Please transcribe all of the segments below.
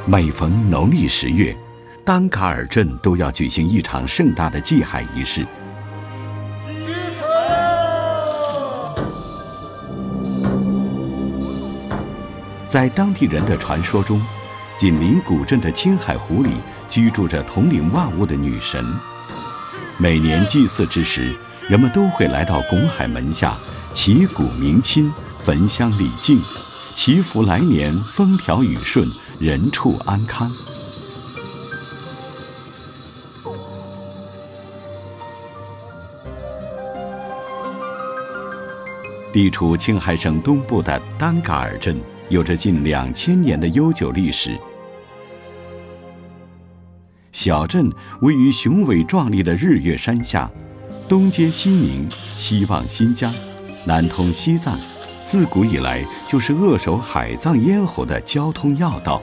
每逢农历10月，丹嘎尔镇都要举行一场盛大的祭海仪式。在当地人的传说中，紧邻古镇的青海湖里居住着统领万物的女神。每年祭祀之时，人们都会来到拱海门下，祈鼓鸣亲，焚香礼敬，祈福来年风调雨顺，人畜安康。地处青海省东部的丹嘎尔镇有着近2000年的悠久历史。小镇位于雄伟壮丽的日月山下，东接西宁，西望新疆，南通西藏，自古以来就是扼守海藏咽喉的交通要道。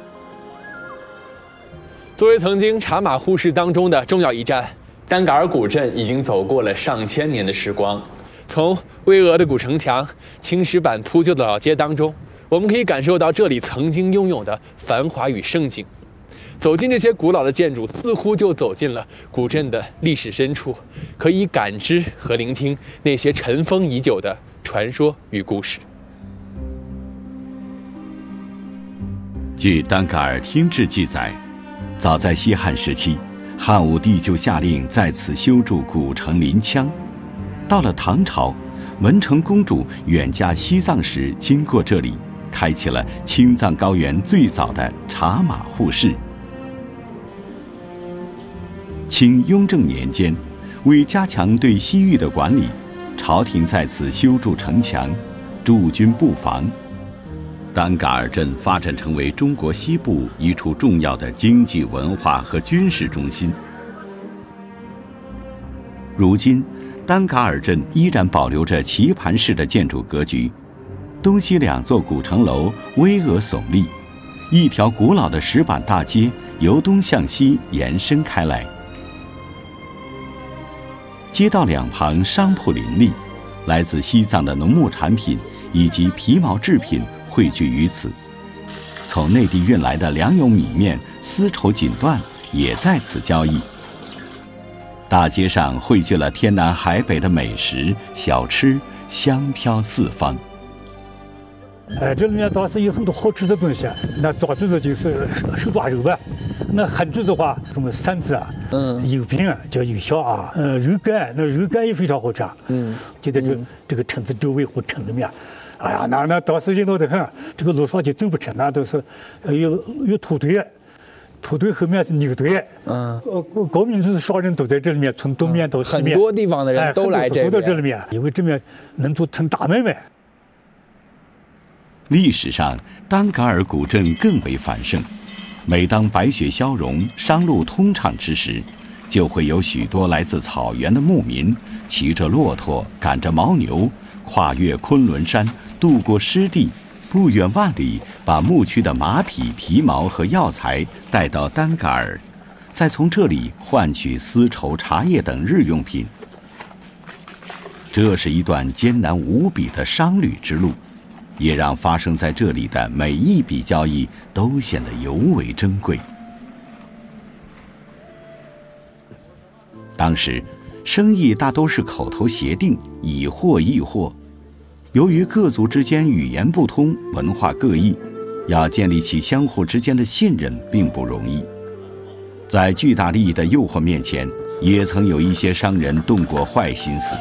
作为曾经茶马互市当中的重要一站，丹嘎尔古镇已经走过了上千年的时光。从巍峨的古城墙、青石板铺就的老街当中，我们可以感受到这里曾经拥有的繁华与盛景。走进这些古老的建筑，似乎就走进了古镇的历史深处，可以感知和聆听那些尘封已久的传说与故事。 据丹嘎尔厅志记载，早在西汉时期，汉武帝就下令在此修筑古城临羌。到了唐朝，文成公主远嫁西藏时经过这里，开启了青藏高原最早的茶马互市。清雍正年间，为加强对西域的管理，朝廷在此修筑城墙，驻军布防。丹嘎尔镇发展成为中国西部一处重要的经济文化和军事中心。如今丹嘎尔镇依然保留着棋盘式的建筑格局，东西2座古城楼巍峨耸立，一条古老的石板大街由东向西延伸开来。街道两旁商铺林立，来自西藏的农牧产品以及皮毛制品汇聚于此，从内地运来的粮油米面、丝绸锦缎也在此交易。大街上汇聚了天南海北的美食小吃，香飘四方。 这里面倒是有很多好吃的东西。那早制的就是手抓肉吧，那韩制的话，什么鳝子啊，油饼啊，叫油小啊，肉干，那肉干也非常好吃。就在这个城子周围或城里面，哎呀，那倒是热闹得很。这个路上就走不成，那都是有土堆。土堆后面是牛堆，高民族少人都在这里面，从东面到西面， 很多地方的人都来都到这里面，因为这面能做成大买卖。 历史上，丹嘎尔古镇更为繁盛。每当白雪消融、商路通畅之时，就会有许多来自草原的牧民骑着骆驼，赶着牦牛，跨越昆仑山，渡过湿地。不远万里，把牧区的马匹、皮毛和药材带到丹嘎尔，再从这里换取丝绸、茶叶等日用品。这是一段艰难无比的商旅之路，也让发生在这里的每一笔交易都显得尤为珍贵。当时，生意大都是口头协定，以货易货。由于各族之间语言不通，文化各异，要建立起相互之间的信任并不容易。在巨大利益的诱惑面前，也曾有一些商人动过坏心思。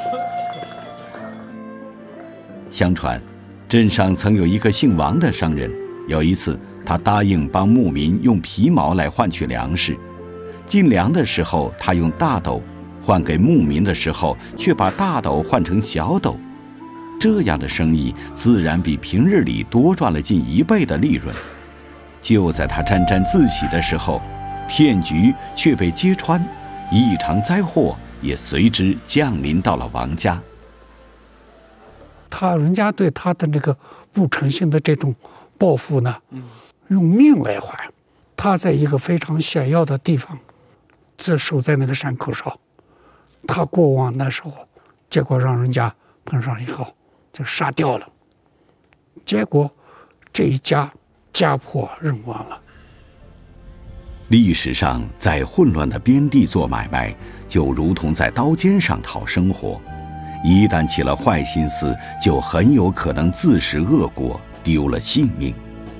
相传，镇上曾有一个姓王的商人，有一次他答应帮牧民用皮毛来换取粮食，进粮的时候他用大斗，换给牧民的时候却把大斗换成小斗。这样的生意自然比平日里多赚了近1倍的利润。就在他沾沾自喜的时候，骗局却被揭穿，一场灾祸也随之降临到了王家。 人家对他的那个不诚信的这种报复呢，用命来还。他在一个非常险要的地方，自守在那个山口上，他过往那时候，结果让人家碰上以后就杀掉了，结果这一家家破人亡了。 历史上，在混乱的边地做买卖，就如同在刀尖上讨生活。一旦起了坏心思，就很有可能自食恶果，丢了性命。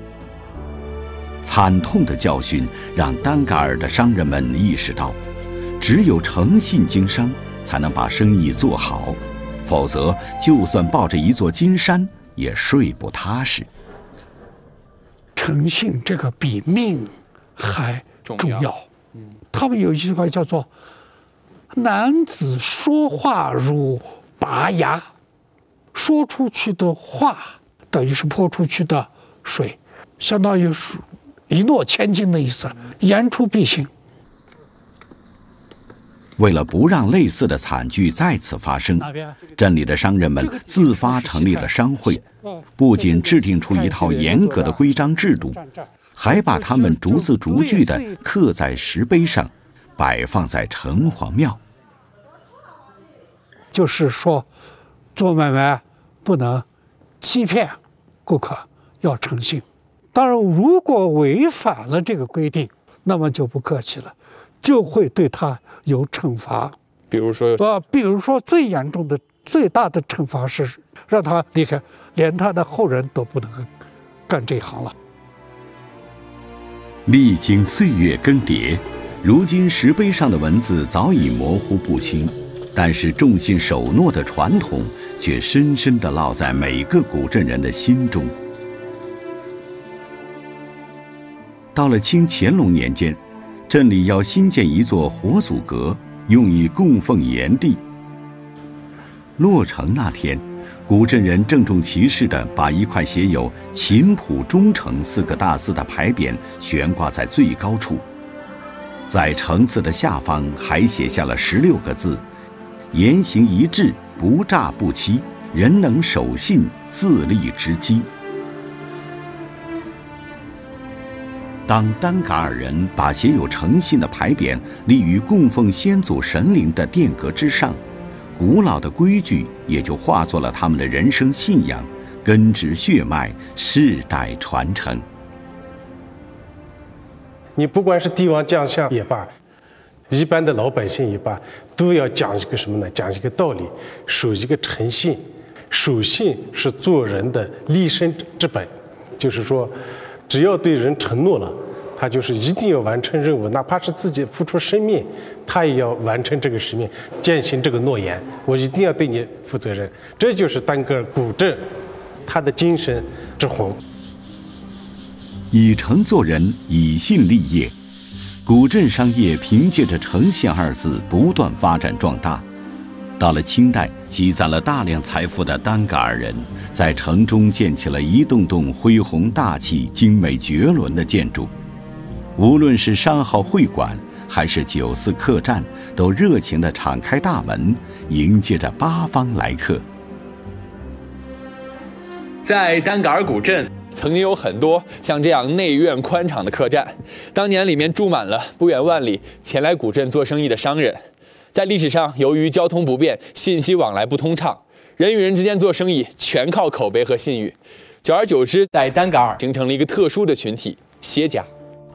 惨痛的教训让丹嘎尔的商人们意识到，只有诚信经商，才能把生意做好，否则就算抱着一座金山，也睡不踏实。 诚信这个比命还重要。他们有一句话叫做“男子说话如拔牙”，说出去的话等于是泼出去的水，相当于是一诺千金的意思，言出必行。 为了不让类似的惨剧再次发生，镇里的商人们自发成立了商会，不仅制定出一套严格的规章制度，还把它们逐字逐句地刻在石碑上，摆放在城隍庙。 就是说，做买卖不能欺骗顾客，要诚信。当然，如果违反了这个规定，那么就不客气了，就会对他有惩罚。 比如说最严重的、最大的惩罚是让他离开，连他的后人都不能干这一行了。 历经岁月更迭，如今石碑上的文字早已模糊不清，但是重信守诺的传统却深深地烙在每个古镇人的心中。到了清乾隆年间，镇里要新建一座活祖阁，用以供奉炎帝。落成那天，古镇人郑重其事地把一块写有“秦谱忠诚”4个大字的牌匾悬挂在最高处，在城字的下方还写下了16个字：“言行一致，不诈不欺，人能守信，自立之基。”当丹嘎尔人把写有诚信的牌匾立于供奉先祖神灵的殿阁之上，古老的规矩也就化作了他们的人生信仰，根植血脉，世代传承。 你不管是帝王将相也罢，一般的老百姓也罢，都要讲一个什么呢？讲一个道理，守一个诚信。守信是做人的立身之本，就是说，只要对人承诺了，他就是一定要完成任务，哪怕是自己付出生命，他也要完成这个使命，践行这个诺言。我一定要对你负责任，这就是丹格尔古镇他的精神之魂。 以诚做人，以信立业。古镇商业凭借着诚信2字不断发展壮大。到了清代，积攒了大量财富的丹嘎尔人，在城中建起了一栋栋恢宏大气、精美绝伦的建筑。无论是商号会馆，还是酒肆客栈，都热情地敞开大门，迎接着八方来客。 在丹嘎尔古镇，曾经有很多像这样内院宽敞的客栈，当年里面住满了不远万里前来古镇做生意的商人。在历史上，由于交通不便，信息往来不通畅，人与人之间做生意全靠口碑和信誉。久而久之，在丹嘎尔形成了一个特殊的群体——歇家。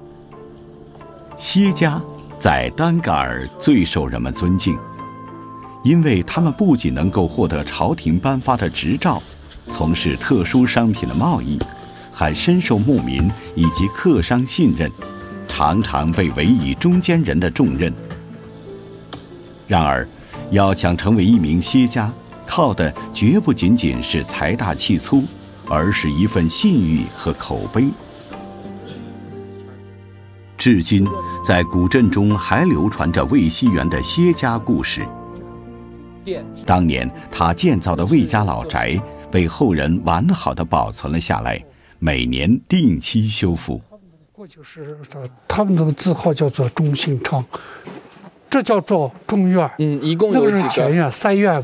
歇家在丹嘎尔最受人们尊敬，因为他们不仅能够获得朝廷颁发的执照，从事特殊商品的贸易，还深受牧民以及客商信任，常常被委以中间人的重任。然而，要想成为一名歇家，靠的绝不仅仅是财大气粗，而是一份信誉和口碑。至今，在古镇中还流传着魏熙元的歇家故事。当年他建造的魏家老宅被后人完好地保存了下来，每年定期修复。 过去是他们的字号叫做中信昌，这叫做中院。 一共有几个？ 那个是前院3院。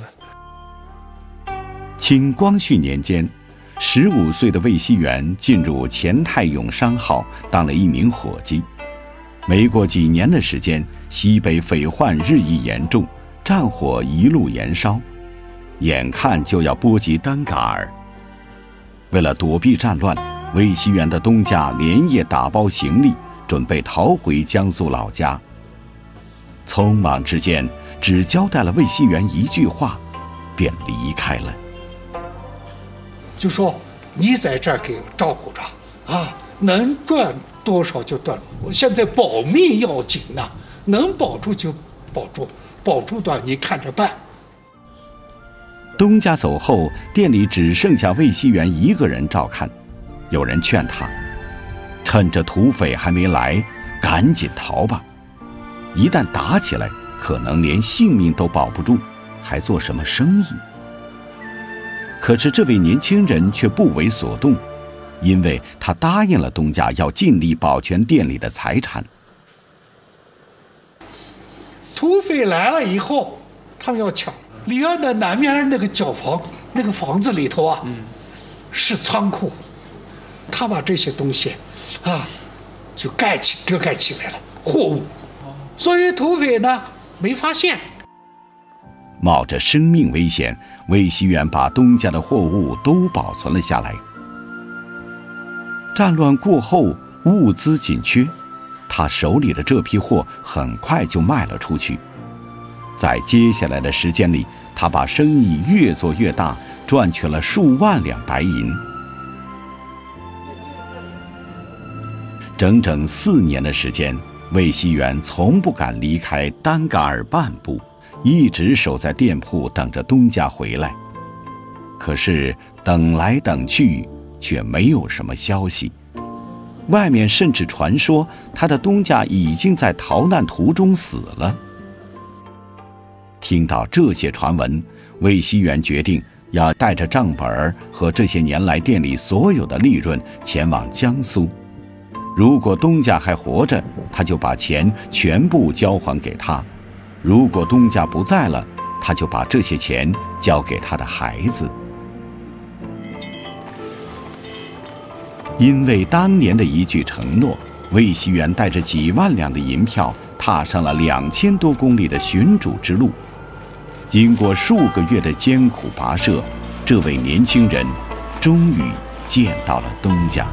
清光绪年间，15岁的魏熙元进入钱泰永商号，当了一名伙计。没过几年的时间，西北匪患日益严重，战火一路延烧，眼看就要波及丹嘎尔。为了躲避战乱，魏熙元的东家连夜打包行李， 准备逃回江苏老家。匆忙之间，只交代了魏熙元一句话，便离开了。 就说你在这儿给照顾着啊，能赚多少就赚。我现在保命要紧呐，能保住就保住，保住的你看着办。 东家走后，店里只剩下魏熙元一个人照看。有人劝他，趁着土匪还没来，赶紧逃吧。一旦打起来，可能连性命都保不住，还做什么生意？可是这位年轻人却不为所动，因为他答应了东家要尽力保全店里的财产。 土匪来了以后，他们要抢。里岸的南面那个角房，那个房子里头啊，是仓库，他把这些东西啊就遮盖起来了，货物，所以土匪呢没发现。 冒着生命危险，魏熙元把东家的货物都保存了下来。战乱过后，物资紧缺，他手里的这批货很快就卖了出去。在接下来的时间里，他把生意越做越大，赚取了数万两白银。整整4年的时间，魏熙元从不敢离开丹嘎尔半步，一直守在店铺等着东家回来。可是等来等去，却没有什么消息。外面甚至传说他的东家已经在逃难途中死了。听到这些传闻，魏熙元决定要带着账本和这些年来店里所有的利润前往江苏。如果东家还活着，他就把钱全部交还给他；如果东家不在了，他就把这些钱交给他的孩子。因为当年的一句承诺，魏熙元带着几万两的银票，踏上了2000多公里的寻主之路。经过数个月的艰苦跋涉，这位年轻人终于见到了东家。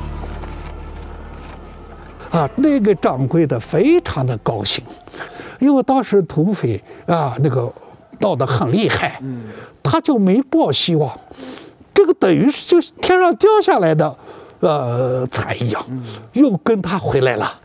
那个掌柜的非常的高兴，因为当时土匪那个闹得很厉害，他就没抱希望，这个等于是就是天上掉下来的财一样，又跟他回来了。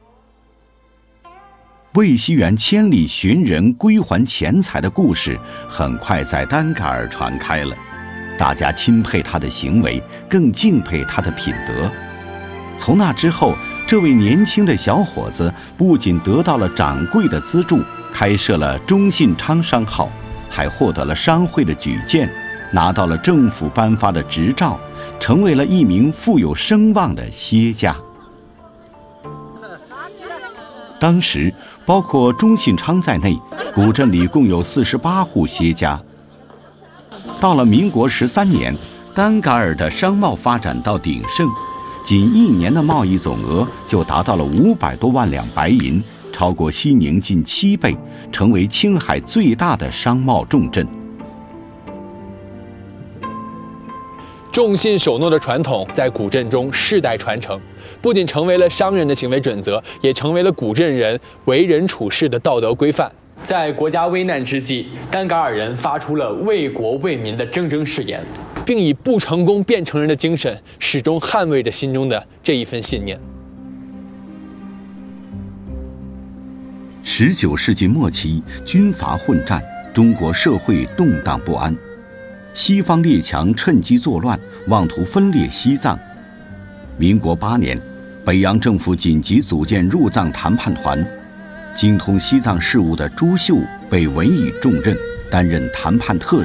魏熙元千里寻人归还钱财的故事很快在丹嘎尔传开了，大家钦佩他的行为，更敬佩他的品德。从那之后，这位年轻的小伙子不仅得到了掌柜的资助，开设了中信昌商号，还获得了商会的举荐，拿到了政府颁发的执照，成为了一名富有声望的歇家。当时包括中信昌在内，古镇里共有48户歇家。到了民国13年，丹嘎尔的商贸发展到鼎盛，仅1年的贸易总额就达到了500多万两白银，超过西宁近7倍，成为青海最大的商贸重镇。 重信守诺的传统在古镇中世代传承，不仅成为了商人的行为准则，也成为了古镇人为人处事的道德规范。在国家危难之际，丹嘎尔人发出了为国为民的铮铮誓言，并以不成功便成仁的精神，始终捍卫着心中的这一份信念。 19世纪末期，军阀混战，中国社会动荡不安。西方列强趁机作乱，妄图分裂西藏。民国8年，北洋政府紧急组建入藏谈判团，精通西藏事务的朱秀被委以重任，担任谈判特使。